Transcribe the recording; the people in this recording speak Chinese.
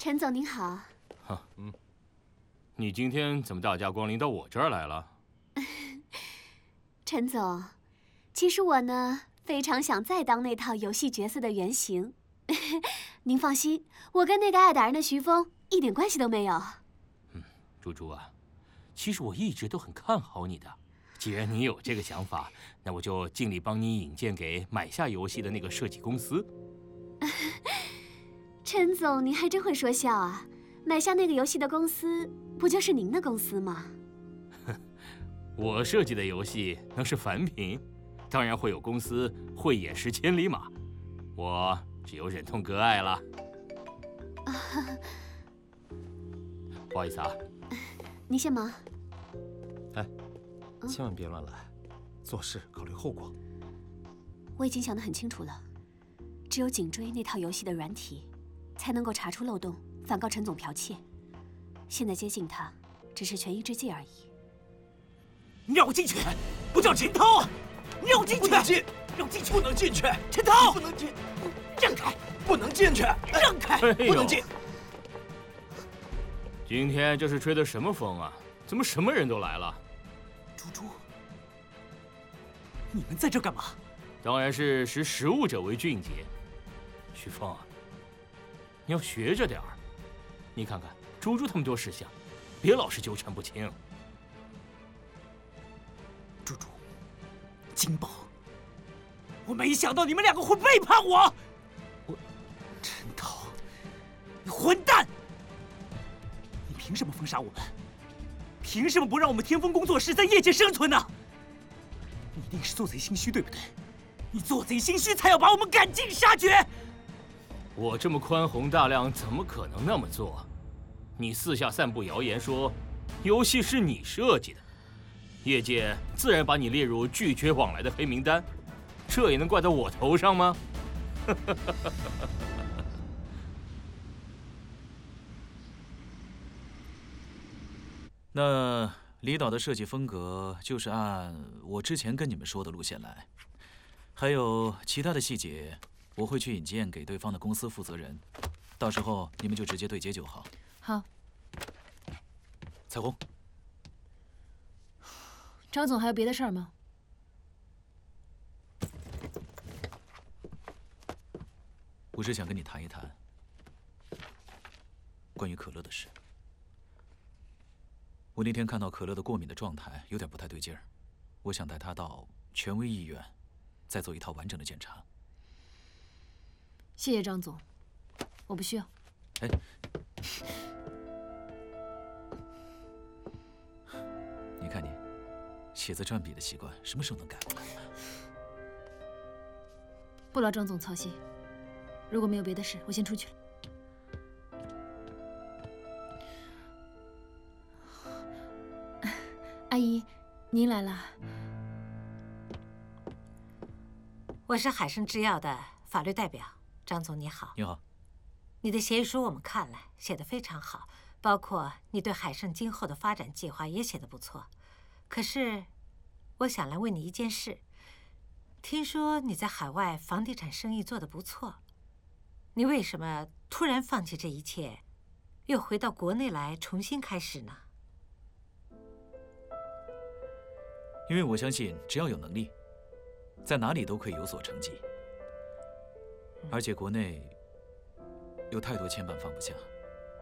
陈总您好。 你今天怎么大驾光临到我这儿来了？ 陈总，其实我呢非常想再当那套游戏角色的原型。您放心，我跟那个爱打人的徐峰一点关系都没有。 猪猪啊，其实我一直都很看好你的。既然你有这个想法，那我就尽力帮你引荐给买下游戏的那个设计公司。 陈总，您还真会说笑啊！买下那个游戏的公司，不就是您的公司吗？ 我设计的游戏能是凡品，当然会有公司慧眼识千里马，我只有忍痛割爱了。不好意思啊， 您先忙。 哎，千万别乱来，做事考虑后果。 我已经想得很清楚了，只有颈椎那套游戏的软体，才能够查出漏洞，反告陈总剽窃。现在接近他，只是权宜之计而已。 尿进去，不叫陈涛，尿进去， 不能进， 尿进去， 不能进去， 陈涛， 不能进， 让开， 不能进去， 让开， 不能进。 今天这是吹的什么风啊？怎么什么人都来了？ 猪猪，你们在这干嘛？ 当然是识时务者为俊杰。徐峰啊，你要学着点儿。你看看猪猪他们多识相，别老是纠缠不清。 猪猪，金宝，我没想到你们两个会背叛我。陈涛，你混蛋！你凭什么封杀我们？凭什么不让我们天风工作室在业界生存呢？你一定是做贼心虚，对不对？你做贼心虚，才要把我们赶尽杀绝。 我这么宽宏大量，怎么可能那么做？你私下散布谣言说，游戏是你设计的，业界自然把你列入拒绝往来的黑名单，这也能怪到我头上吗？ 那李导的设计风格就是按我之前跟你们说的路线来，还有其他的细节，我会去引荐给对方的公司负责人，到时候你们就直接对接就好。 好。 彩虹， 张总还有别的事儿吗？ 我是想跟你谈一谈关于可乐的事。我那天看到可乐的过敏的状态有点不太对劲儿，我想带他到权威医院，再做一套完整的检查。 谢谢张总，我不需要。 哎，你看你，写字转笔的习惯什么时候能改过来？ 不劳张总操心，如果没有别的事，我先出去了。阿姨，您来了。 我是海生制药的法律代表，张总你好。 你好。 你的协议书我们看了，写得非常好，包括你对海生今后的发展计划也写得不错。可是，我想来问你一件事。听说你在海外房地产生意做得不错，你为什么突然放弃这一切，又回到国内来重新开始呢？ 因为我相信，只要有能力，在哪里都可以有所成绩。而且国内有太多牵绊放不下。